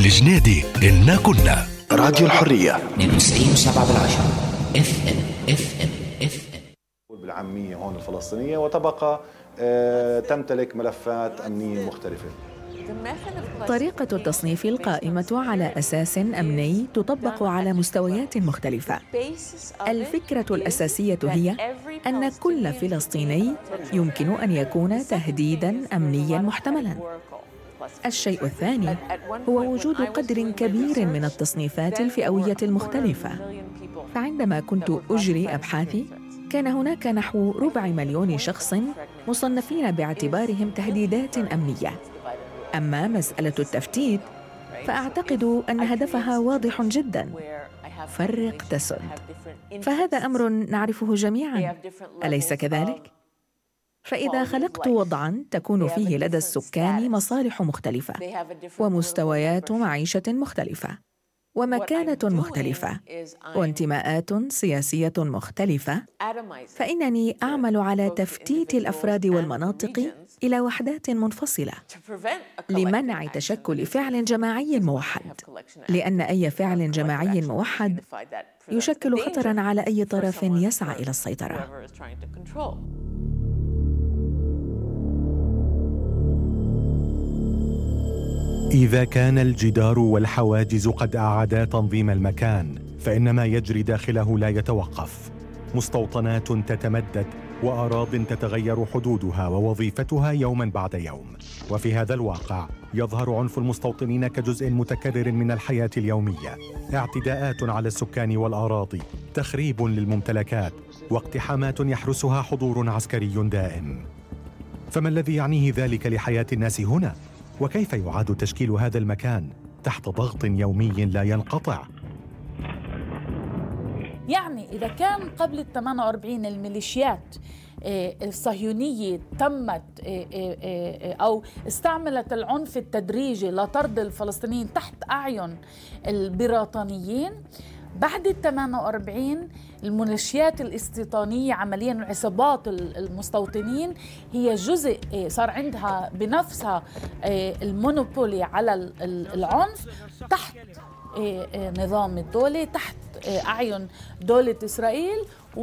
الجنيدي إنا كنا راديو الحرية 92.7 FM بالعامية هون الفلسطينية، وطبقة تمتلك ملفات أمنية مختلفة. طريقة التصنيف القائمة على أساس أمني تطبق على مستويات مختلفة. الفكرة الأساسية هي أن كل فلسطيني يمكن أن يكون تهديداً أمنياً محتملاً. الشيء الثاني هو وجود قدر كبير من التصنيفات الفئوية المختلفة. فعندما كنت أجري أبحاثي كان هناك نحو 250,000 شخص مصنفين باعتبارهم تهديدات أمنية. أما مسألة التفتيت فأعتقد أن هدفها واضح جداً: فرق تسد. فهذا أمر نعرفه جميعاً، أليس كذلك؟ فإذا خلقت وضعاً تكون فيه لدى السكان مصالح مختلفة ومستويات معيشة مختلفة ومكانة مختلفة وانتماءات سياسية مختلفة، فإنني أعمل على تفتيت الأفراد والمناطق إلى وحدات منفصلة لمنع تشكل فعل جماعي موحد، لأن أي فعل جماعي موحد يشكل خطراً على أي طرف يسعى إلى السيطرة. إذا كان الجدار والحواجز قد أعادا تنظيم المكان، فإن ما يجري داخله لا يتوقف. مستوطنات تتمدد وأراضٍ تتغير حدودها ووظيفتها يوماً بعد يوم. وفي هذا الواقع يظهر عنف المستوطنين كجزء متكرر من الحياة اليومية، اعتداءات على السكان والأراضي، تخريب للممتلكات، واقتحامات يحرسها حضور عسكري دائم. فما الذي يعنيه ذلك لحياة الناس هنا؟ وكيف يعاد تشكيل هذا المكان تحت ضغط يومي لا ينقطع؟ يعني إذا كان قبل 48 الميليشيات الصهيونية تمت أو استعملت العنف التدريجي لطرد الفلسطينيين تحت أعين البريطانيين، بعد 48 الميليشيات الاستيطانية عملياً عصابات المستوطنين هي جزء صار عندها بنفسها المونوبولي على العنف تحت نظام الدولة، تحت أعين دولة إسرائيل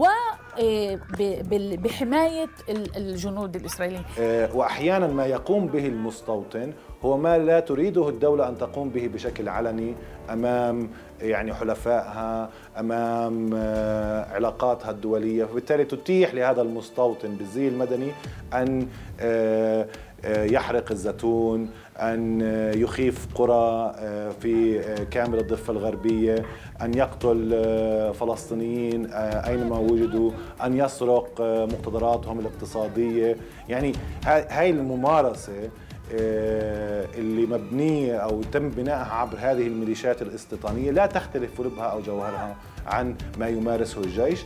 وبحماية الجنود الإسرائيليين. وأحياناً ما يقوم به المستوطن هو ما لا تريده الدولة أن تقوم به بشكل علني أمام حلفائها، أمام علاقاتها الدولية، وبالتالي تتيح لهذا المستوطن بالزي المدني أن يحرق الزيتون، أن يخيف قرى في كامل الضفة الغربية، أن يقتل فلسطينيين أينما وجدوا، أن يسرق مقتدراتهم الاقتصادية. يعني هاي الممارسة اللي مبنية أو تم بنائها عبر هذه الميليشيات الاستيطانية لا تختلف في لبها أو جوهرها عن ما يمارسه الجيش.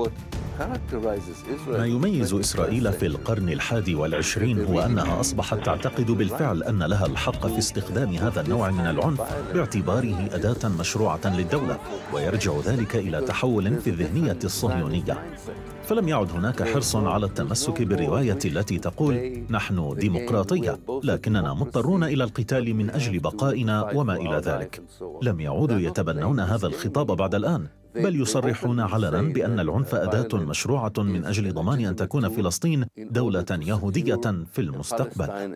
ما يميز إسرائيل في القرن 21 هو أنها أصبحت تعتقد بالفعل أن لها الحق في استخدام هذا النوع من العنف باعتباره أداة مشروعة للدولة، ويرجع ذلك إلى تحول في الذهنية الصهيونية. فلم يعد هناك حرص على التمسك بالرواية التي تقول نحن ديمقراطية لكننا مضطرون إلى القتال من أجل بقائنا وما إلى ذلك. لم يعودوا يتبنون هذا الخطاب بعد الآن، بل يصرحون علنا بأن العنف أداة مشروعة من أجل ضمان أن تكون فلسطين دولة يهودية في المستقبل.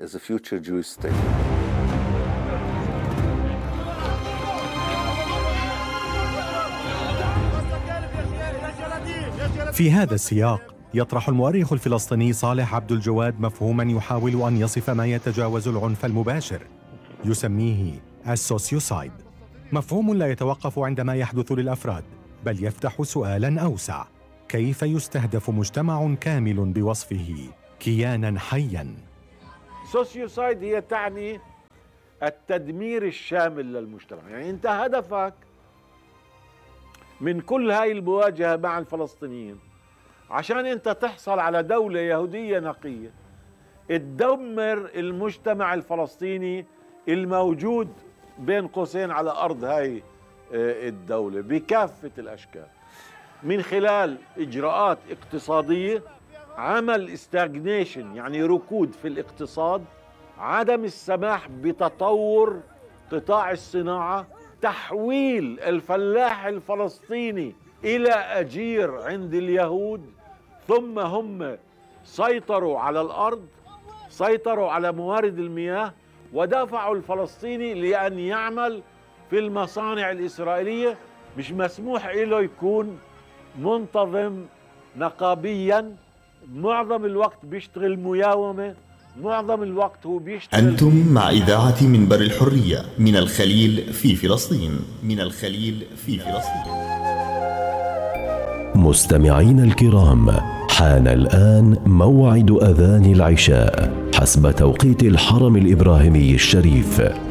في هذا السياق يطرح المؤرخ الفلسطيني صالح عبد الجواد مفهوما يحاول أن يصف ما يتجاوز العنف المباشر، يسميه السوسيوسايد. مفهوم لا يتوقف عندما يحدث للأفراد، بل يفتح سؤالاً أوسع: كيف يستهدف مجتمع كامل بوصفه كياناً حياً؟ سوسيوسايد هي تعني التدمير الشامل للمجتمع. يعني أنت هدفك من كل هاي المواجهة مع الفلسطينيين عشان أنت تحصل على دولة يهودية نقية تدمر المجتمع الفلسطيني الموجود بين قوسين على أرض هاي الدولة بكافة الأشكال، من خلال إجراءات اقتصادية، عمل استاغنيشن يعني ركود في الاقتصاد، عدم السماح بتطور قطاع الصناعة، تحويل الفلاح الفلسطيني إلى أجير عند اليهود، ثم هم سيطروا على الأرض، سيطروا على موارد المياه، ودفعوا الفلسطيني لأن يعمل في المصانع الإسرائيلية. مش مسموح له يكون منتظم نقابيا، معظم الوقت بيشتغل مياومة، معظم الوقت هو بيشتغل. أنتم مع إذاعة منبر الحرية من الخليل في فلسطين، من الخليل في فلسطين. مستمعين الكرام، حان الآن موعد أذان العشاء حسب توقيت الحرم الإبراهيمي الشريف.